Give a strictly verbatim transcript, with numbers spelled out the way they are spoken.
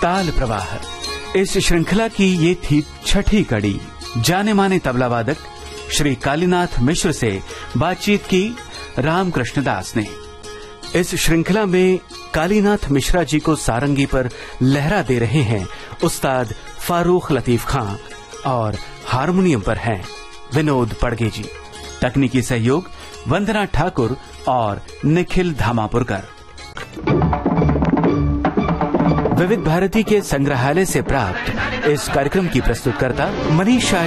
ताल प्रवाह। इस श्रृंखला की ये थी छठी कड़ी। जाने माने तबला वादक श्री कालीनाथ मिश्र से बातचीत की रामकृष्ण दास ने। इस श्रृंखला में कालीनाथ मिश्रा जी को सारंगी पर लहरा दे रहे हैं उस्ताद फारूक लतीफ खां और हारमोनियम पर हैं विनोद पड़गे जी। तकनीकी सहयोग वंदना ठाकुर और निखिल धामापुरकर। विविध भारती के संग्रहालय से प्राप्त इस कार्यक्रम की प्रस्तुतकर्ता मनीषा